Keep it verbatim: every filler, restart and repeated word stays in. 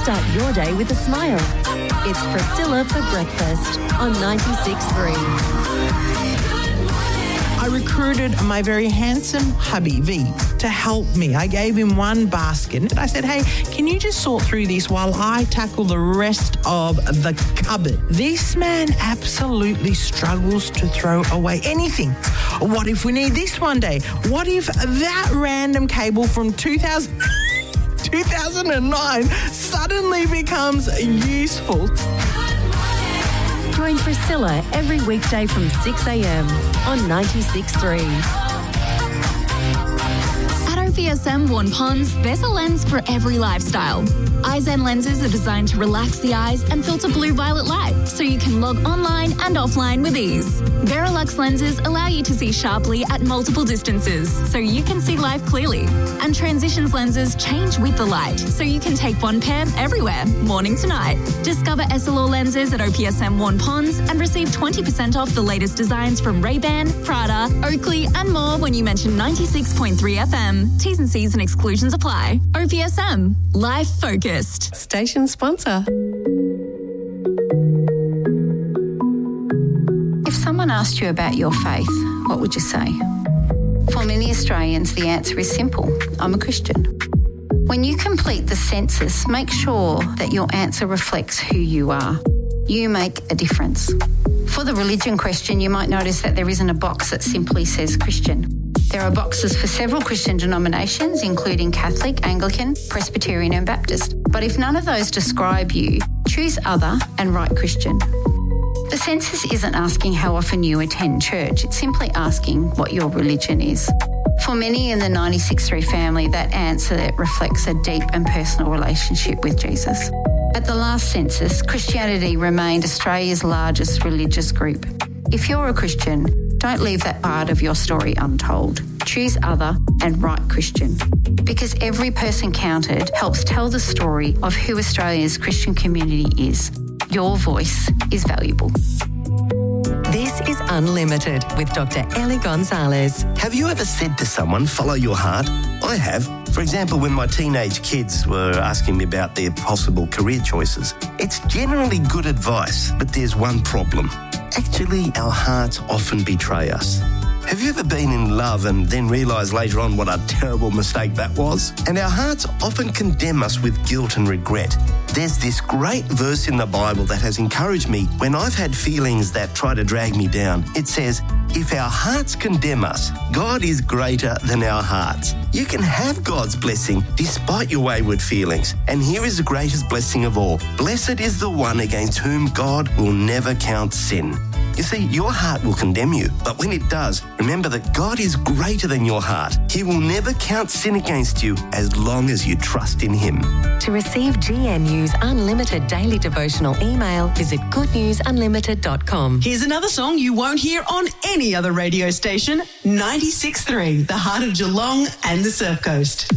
Start your day with a smile. It's Priscilla for breakfast on ninety-six point three. I recruited my very handsome hubby, V, to help me. I gave him one basket. I said, hey, can you just sort through this while I tackle the rest of the cupboard? This man absolutely struggles to throw away anything. What if we need this one day? What if that random cable from two thousand, two thousand nine suddenly becomes useful? Join Priscilla every weekday from six a.m. on ninety-six point three. At O P S M Warn Ponds, there's a lens for every lifestyle. iZen lenses are designed to relax the eyes and filter blue-violet light so you can log online and offline with ease. Verilux lenses allow you to see sharply at multiple distances so you can see life clearly. And Transitions lenses change with the light so you can take one pair everywhere, morning to night. Discover S L R lenses at O P S M Warn Ponds and receive twenty percent off the latest designs from Ray-Ban, Prada, Oakley and more when you mention ninety-six point three F M. T's and C's and exclusions apply. O P S M. Life focused. Station sponsor. If someone asked you about your faith, what would you say? For many Australians, the answer is simple. I'm a Christian. When you complete the census, make sure that your answer reflects who you are. You make a difference. For the religion question, you might notice that there isn't a box that simply says Christian. There are boxes for several Christian denominations, including Catholic, Anglican, Presbyterian and Baptist. But if none of those describe you, choose other and write Christian. The census isn't asking how often you attend church, it's simply asking what your religion is. For many in the ninety-six point three family, that answer reflects a deep and personal relationship with Jesus. At the last census, Christianity remained Australia's largest religious group. If you're a Christian, don't leave that part of your story untold. Choose other and write Christian. Because every person counted helps tell the story of who Australia's Christian community is. Your voice is valuable. This is Unlimited with Doctor Ellie Gonzalez. Have you ever said to someone, follow your heart? I have. For example, when my teenage kids were asking me about their possible career choices. It's generally good advice, but there's one problem. Actually, our hearts often betray us. Have you ever been in love and then realised later on what a terrible mistake that was? And our hearts often condemn us with guilt and regret. There's this great verse in the Bible that has encouraged me when I've had feelings that try to drag me down. It says, if our hearts condemn us, God is greater than our hearts. You can have God's blessing despite your wayward feelings. And here is the greatest blessing of all. Blessed is the one against whom God will never count sin. You see, your heart will condemn you, but when it does, remember that God is greater than your heart. He will never count sin against you as long as you trust in Him. To receive G N U's unlimited daily devotional email, visit good news unlimited dot com. Here's another song you won't hear on any other radio station, ninety-six point three, the heart of Geelong and the Surf Coast.